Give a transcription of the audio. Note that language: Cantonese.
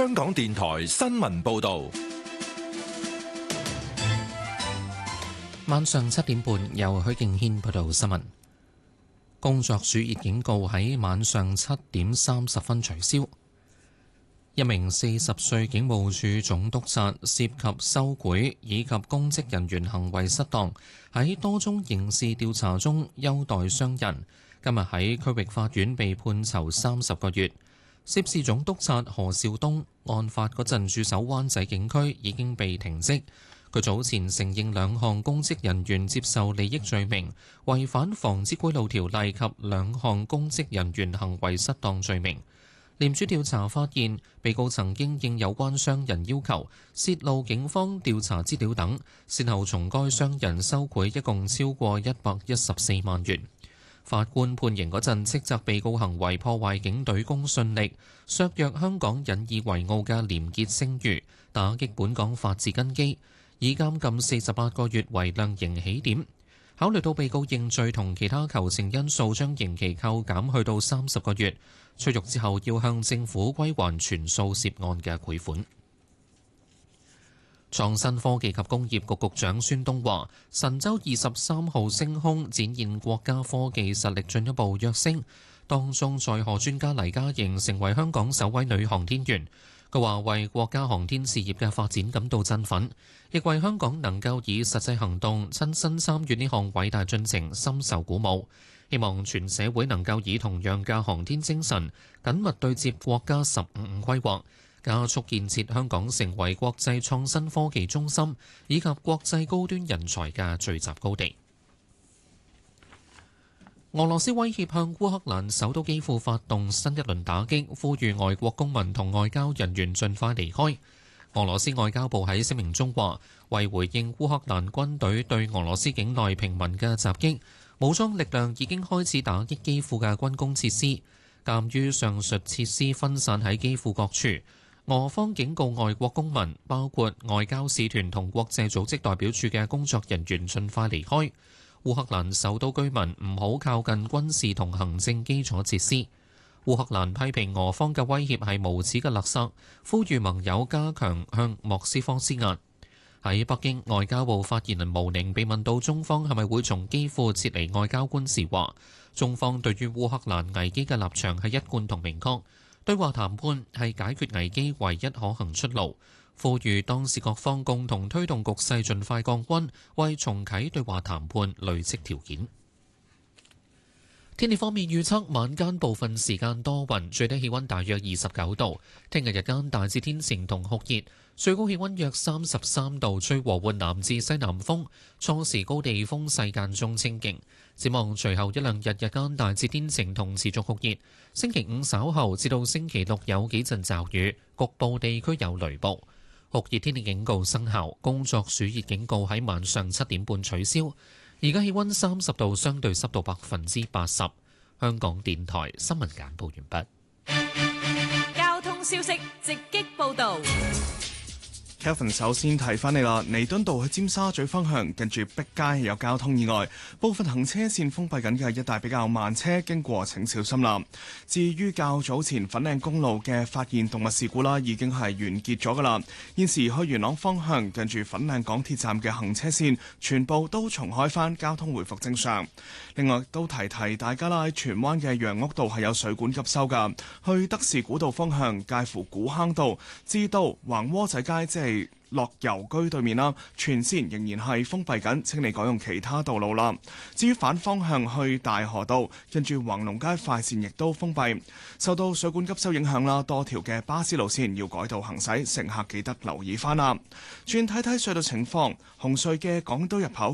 香港電台新聞報道。 晚上7點半，由許敬軒報道新聞。工作暑熱警告喺晚上7點30分取消。一名40歲警務處總督察涉及收賄以及公職人員行為失當，喺多宗刑事調查中優待商人，今日喺區域法院被判囚30個月。涉事總督察何兆東案發嗰陣駐守灣仔警區，已經被停職。佢早前承認2項公職人員接受利益罪名，違反防止賄賂條例及2項公職人員行為失當罪名。廉署調查發現，被告曾經應有關商人要求，泄露警方調查資料等，先後從該商人收賄一共超過114萬元。法官判刑嗰陣斥責被告行為破壞警隊公信力，削弱香港引以為傲嘅廉潔聲譽，打擊本港法治根基，以監禁48個月為量刑起點。考慮到被告認罪同其他求情因素，將刑期扣減去到30個月。出獄之後要向政府歸還全數涉案嘅賄款。創新科技及工業局局長孫東話：神舟23號升空展現國家科技實力進一步躍升，當中載荷專家黎嘉瑩成為香港首位女航天員。佢話為國家航天事業嘅發展感到振奮，亦為香港能夠以實際行動親身參與呢項偉大進程深受鼓舞。希望全社會能夠以同樣嘅航天精神，緊密對接國家15規劃，加速建設香港成為國際創新科技中心以及國際高端人才嘅聚集高地。俄羅斯威脅向烏克蘭首都基輔發動新一輪打擊，呼籲外國公民同外交人員盡快離開。俄羅斯外交部喺聲明中話，為回應烏克蘭軍隊對俄羅斯境內平民嘅襲擊，武裝力量已經開始打擊基輔嘅軍工設施。鑑於上述設施分散喺基輔各處，俄方警告外國公民，包括外交使團同國際組織代表處嘅工作人員，盡快離開。烏克蘭首都居民唔好靠近軍事同行政基礎設施。烏克蘭批評俄方嘅威脅係無恥嘅勒索，呼籲盟友加強向莫斯科施壓。喺北京，外交部發言人毛寧被問到中方係咪會從基輔撤離外交官時話，中方對於烏克蘭危機嘅立場係一貫同明確，對話談判係解決危機唯一可行出路，呼籲當事各方共同推動局勢盡快降溫，為重啟對話談判累積條件。天氣方面預測，晚間部分時間多雲，最低氣溫大約29度。聽日日間大致天晴同酷熱，最高氣溫約33度，吹和緩南至西南風，初時高地風勢間中清勁。展望隨後一兩日日間大致天晴同持續酷熱，星期五稍後至到星期六有幾陣驟雨，局部地區有雷暴。酷熱天氣警告生效，工作暑熱警告喺晚上7點半取消。而家氣溫30度，相對濕度80%。香港電台新聞簡報完畢。交通消息直擊報道。 Kevin 首先提翻你啦，彌敦道去尖沙咀方向近住碧街有交通意外，部分行車線封閉緊嘅一帶比較慢車經過請小心啦。至於較早前粉嶺公路嘅發現動物事故啦，已經係完結咗噶啦。現時去元朗方向近住粉嶺港鐵站嘅行車線全部都重開翻，交通回復正常。另外都提大家啦，喺荃灣嘅楊屋道係有水管急修噶，去德士古道方向介乎古坑道至到橫窩仔街，即係落油居對面啦，全線仍然係封閉緊，請你改用其他道路啦。至於反方向去大河道，跟住橫龍街快線亦都封閉，受到水管急修影響啦，多條嘅巴士路線要改道行駛，乘客記得留意翻啦。轉睇睇隧道情況，紅隧嘅港島入口